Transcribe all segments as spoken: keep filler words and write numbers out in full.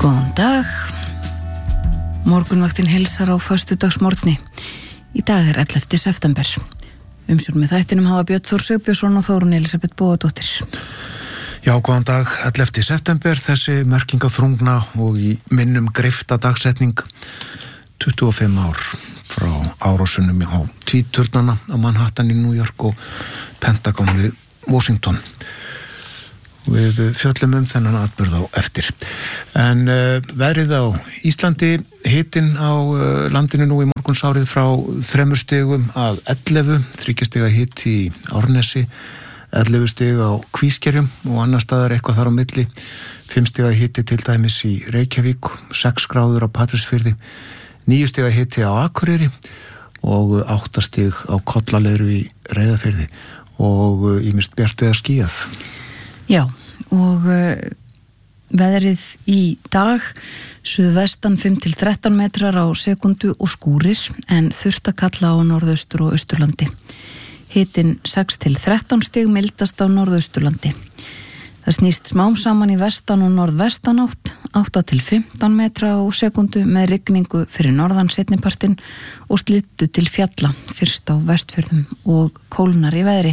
Góðan dag. Morgunvaktin heilsar á föstudagsmorgni. Í dag er ellefta september. Umsjón með þættinum hafa Björn Þór Sigbjörnsson og Þórunn Elísabet Bogadóttir. Já, góðan dag, ellefta september, þessi merkingaþrungna og í minnum greifta dagsetning, tuttugu og fimm ár frá árásunum á tvíturnana á Manhattan í New York og Pentagon við Washington. Við fjöllum um þennan atburð á eftir. En uh, verið á Íslandi, hitinn á uh, landinu nú í morgunsárið frá þremur stigum að ellefu, þriggja stiga hit í Árnesi, ellefu stig á Kvískerjum og annar staðar eitthvað þar á milli, fimm stiga hiti til dæmis í Reykjavík, sex gráður á Patreksfirði, níu stiga hiti á Akureyri og átta stig á Kollaleiru í Reyðarfirði og uh, ýmist bjart eða skýjað. Já, og uh, veðrið í dag, suðvestan fimm til þrettán metrar á sekundu og skúrir, en þurrt að kalla á norðaustur og austurlandi. Hitinn sex til þrettán stig mildast á norðausturlandi. Það snýst smám saman í vestan og norðvestanátt, átta til fimmtán metra á sekundu með rigningu fyrir norðan seinnipartinn og slittu til fjalla fyrst á Vestfjörðum og kólnar í veðri.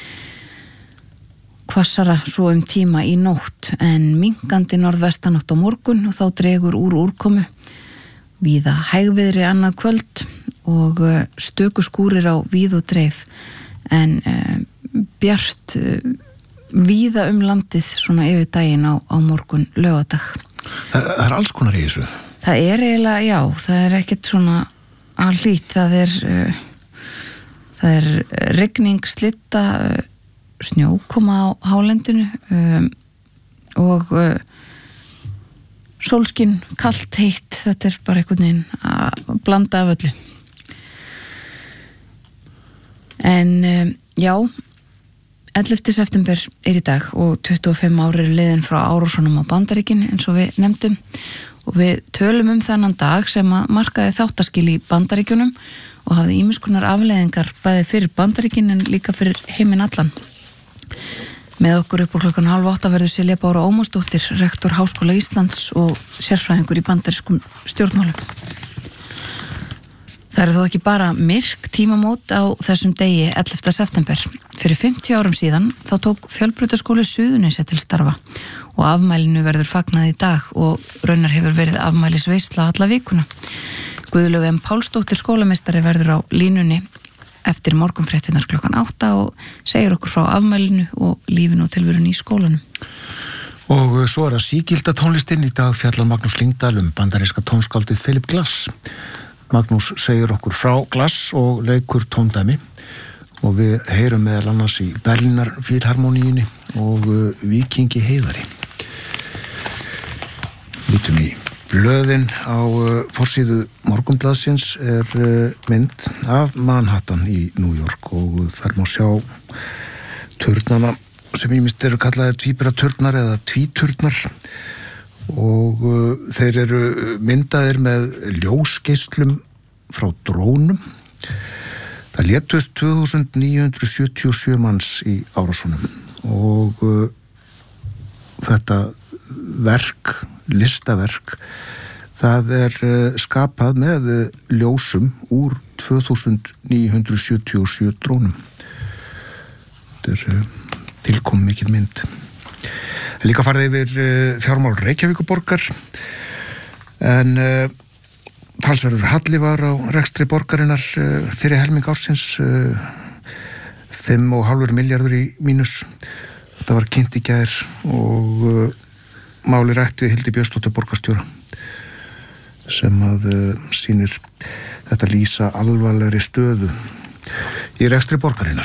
Hvassara svo um tíma í nótt en minkandi norðvestanátt á morgun og þá dregur úr úrkomu. Víða hægviðri annað kvöld og stöku skúrir á víð og dreif en uh, bjart uh, víða um landið svona yfir daginn á, á morgun laugardag. Það, það er alls konar í þessu? Það er eiginlega, já, það er ekkert svona allít, það er uh, það er rigning, slitta, uh, snjó koma á hálendinu um, og uh, sólskinn, kalt, heitt, þetta er bara einhvern veginn að blanda af öllu. En um, já, ellefta september er í dag og tuttugu og fimm ár eru liðin frá árásunum á Bandaríkin eins og við nefndum og við tölum um þennan dag sem að markaði þáttaskil í Bandaríkjunum og hafði ýmiss konar afleiðingar bæði fyrir Bandaríkin en líka fyrir heiminn allan. Með okkur upp úr klukkan hálf átta verður Silja Bára Ómarsdóttir, rektor Háskóla Íslands og sérfræðingur í bandarískum stjórnmálum. Það eru þó ekki bara myrk tímamót á þessum degi ellefta september. Fyrir fimmtíu árum síðan þá tók Fjölbrautaskóli Suðurnesja til starfa og afmælinu verður fagnað í dag og raunar hefur verið afmælisveisla alla vikuna. Guðlaug M. Pálsdóttir skólameistari verður á línunni eftir morgunfréttinar klukkan átta og segir okkur frá afmælinu og lífinu og tilverunni í skólanum. Og svo er það sígilda tónlistin. Í dag fjallar Magnús Lyngdal um bandaríska tónskáldið Philip Glass. Magnús segir okkur frá Glass og leikur tóndæmi og við heyrum meðal annars í Berlínar Fílharmoníunni og Víkingi Heiðari. Lítum í blöðin á uh, forsíðu Morgunblaðsins er uh, mynd af Manhattan í New York og þar má sjá turnana sem ýmist eru kallaðir tvíburaturnar eða tvíturnar og uh, þeir eru myndaðir með ljósgeislum frá drónum. Það létust tvö þúsund níu hundruð sjötíu og sjö manns í árásunum og uh, þetta verk, listaverk, það er uh, skapað með uh, ljósum úr tvö þúsund níu hundruð sjötíu og sjö drónum. Þetta er uh, tilkom mikil mynd. Líka farið yfir uh, fjármál Reykjavíkurborgar en uh, talsverður halli var á rekstri borgarinnar uh, fyrir helming ársins, uh, fimm og hálfur milljarður í mínus. Þetta var kynnt í gær og uh, máli rætt við Hildi Björnsdóttur borgarstjóra sem að uh, sýnir þetta lýsa alvarlegri stöðu í rekstri borgarinnar.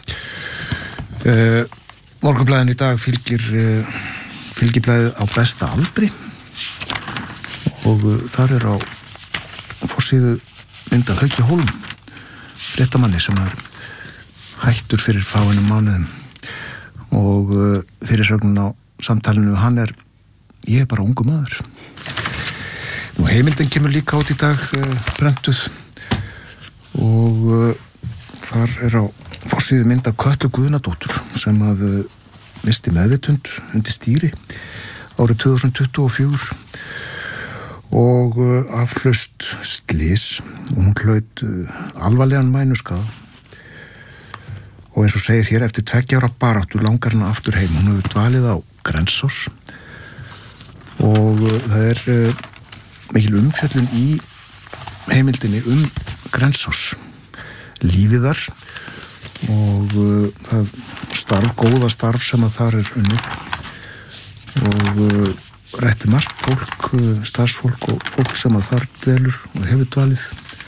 Uh, Morgunblaðin í dag fylgir uh, fylgiblaðið á besta aldri og uh, þar er á forsíðu mynd af Hauki Hólm, fréttamanni sem er hættur fyrir fáeinum mánuðum og uh, fyrirsögnin á samtalinu hann er ég er bara ungu maður. Nú heimildin kemur líka át í dag uh, prentuð og uh, þar er á forsíðu mynd af Kötlu Guðnadóttur sem að uh, misti meðvitund undir stýri árið tvö þúsund tuttugu og fjögur og afhlaust slys og hún hlaut alvarlegan mænuskaða og eins og segir hér eftir tveggja ára baráttu langar hann aftur heim. Hún hefur dvalið á Grensás og það er mikil umfjöllun í heimildinni um Grensás, lífið þar og uh, það starf, góða starf sem að þar er unnið og uh, rétti margt fólk, uh, starfsfólk og fólk sem að þar dvelur og hefur dvalið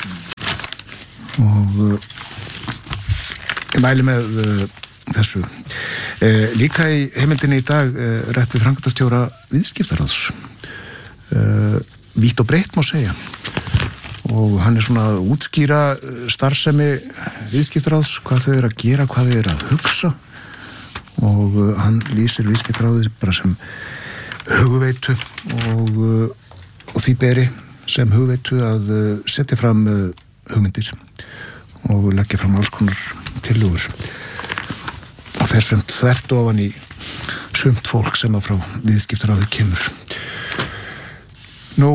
og uh, ég mæli með uh, þessu. Uh, líka í heimildinni í dag uh, rétti framkvæmdastjóra viðskiptaráðs, uh, vítt og breytt má segja. Og hann er svona að útskýra starfsemi viðskiptaráðs, hvað þau eru að gera, hvað þau eru að hugsa og hann lýsir viðskiptaráðið bara sem hugveitu og, og því beri sem hugveitu að setja fram hugmyndir og leggja fram alls konar tillögur. Það fer sumt þvert ofan í sumt fólk sem að frá viðskiptaráðið kemur. Nú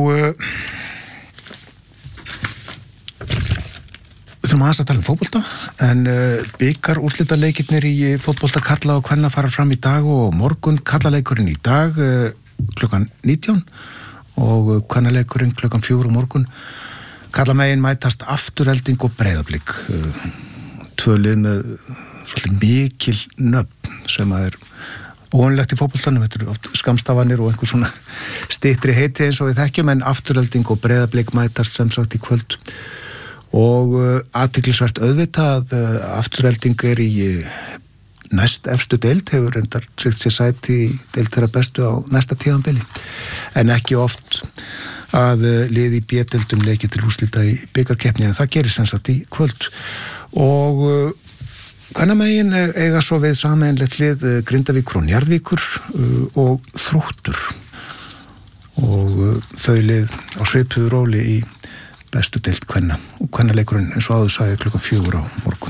Við þurfum aðeins að tala um fótbolta en uh, bikar úrslitaleikirnir í fótbolta karla og kvenna fara fram í dag og morgun karlaleikurinn í dag uh, klukkan nítján og kvennaleikurinn klukkan fjögur á morgun. Karlamegin mætast Afturelding og Breiðablik, uh, tvö lið með svolítið mikil nöfn sem að er óvanlegt í fótboltanum. Þetta eru oft skamstafanir og einhver svona styttri heiti eins og við þekkjum, en Afturelding og Breiðablik mætast sem sagt í kvöld. Og uh, athyglisvert auðvitað að uh, Afturelding er í uh, næst efstu deild, hefur reyndar tryggt sér sæti í deild þeirra bestu á næsta tíðanbili, en ekki oft að uh, liði í B-deildum leiki til úrslita í bikarkeppni, en það gerir sem sagt í kvöld. Og uh, kvennamegin eiga svo við sameiginlegt lið uh, Grindavíkur og Njarðvíkur uh, og Þróttur og uh, þau lið á svipuðu róli í bestu deild kvenna og kvennaleikurinn eins og áður sagði klukkan fjögur á morgun.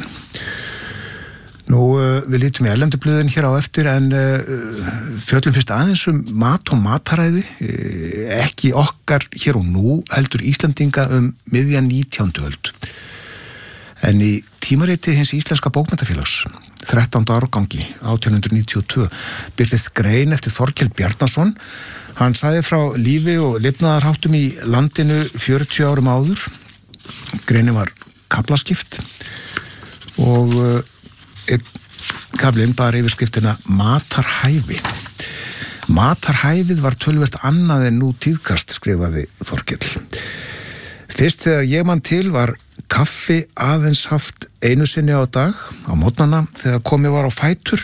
Nú uh, við lítum í erlendublöðin hér á eftir en uh, fjöllum fyrst aðeins um mat og mataræði, uh, ekki okkar hér og nú heldur Íslendinga um miðja nítjándu öld. En í tímariti hins íslenska bókmenntafélags þrettánda árgangi átján hundruð níutíu og tvö birtist grein eftir Þorkel Bjarnason. Hann sagði frá lífi og lifnaðarháttum í landinu fjörutíu árum áður. Greinin var kaflaskipt og einn kaflinn bar yfirskriftina Matarhæfi. Matarhæfið var töluvert annað en nú tíðkast, skrifaði Þorkel. Fyrst þegar ég man til var kaffi aðeins haft einu sinni á dag á mótnana þegar komið var á fætur,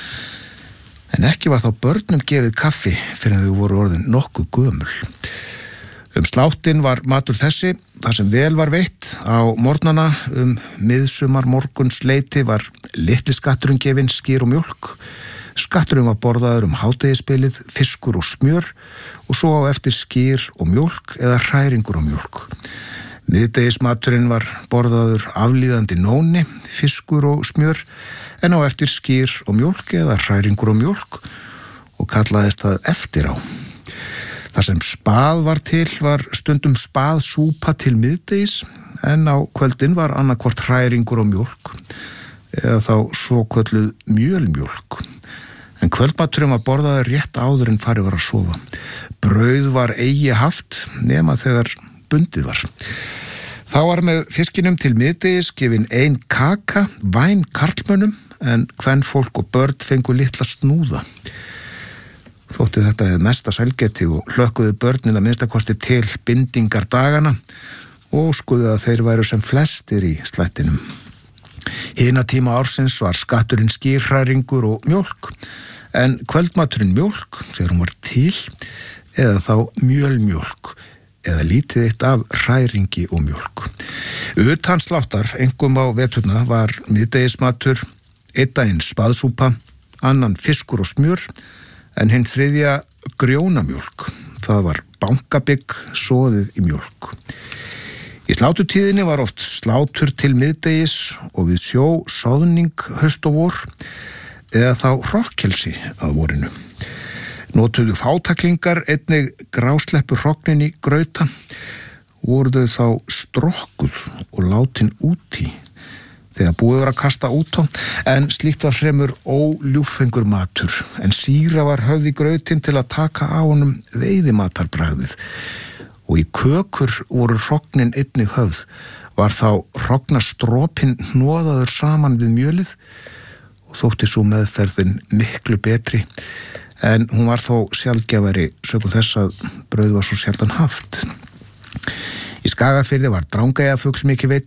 en ekki var þá börnum gefið kaffi fyrir þau voru orðin nokkuð gömul. Um sláttinn var matur þessi, þar sem vel var veitt á morgnana um miðsumar morguns leiti var litli skatturinn gefinn skyr og mjólk. Skatturinn var borðaður um hádegisbilið, fiskur og smjör og svo á eftir skyr og mjólk eða hræringur og mjólk. Miðdegismaturinn var borðaður aflíðandi nóni, fiskur og smjör, en á eftir skyr og mjólk eða hræringur og mjólk og kallaðist það eftir á. Það sem spað var til var stundum spaðsúpa til miðdegis, en á kvöldin var annarkvort hræringur og mjólk eða þá svo kölluð mjölmjólk. En kvöldmaturinn var borðaður rétt áður en farið var að sofa. Brauð var eigi haft nema þegar bundið var. Þá var með fiskinum til miðdegis gefin ein kaka, væn karlmönnum, en kvenfólk og börn fengu litla snúða. Þótti þetta hefði mesta sælgæti og hlökkuðu börnin að minnstakosti til bindingar dagana og skoðu að þeir væru sem flestir í slættinum. Hina tíma ársins var skatturinn skýrhræringur og mjólk, en kvöldmaturinn mjólk þegar hún var til, eða þá mjölmjólk, eða lítið eitt af hræringi og mjólk. Utan sláttar, engum á veturna, var miðdegismatur, einn daginn spaðsúpa, annan fiskur og smjör, en hinn þriðja grjónamjólk. Það var bankabygg soðið í mjólk. Í sláturtíðinni var oft slátur til miðdegis og við sjó soðning haust og vor, eða þá hrokkelsi að vorinu. Notuðu fátaklingar einnig grásleppu hrognin í grauta, voru þau þá strokkuð og látin úti þegar búið var að kasta út á, en slíkt var fremur óljúffengur matur, en sýra var höfð í grautin til að taka á honum veiðimatarbragðið. Og í kökur voru hrognin einnig höfð, var þá hrognastropinn hnoðaður saman við mjölið og þótti svo meðferðin miklu betri, en hún var þó sjaldgæfari sökum þess að brauð var svo sjaldan haft. Í Skagafirði var Drangeyjafugl mikið veidd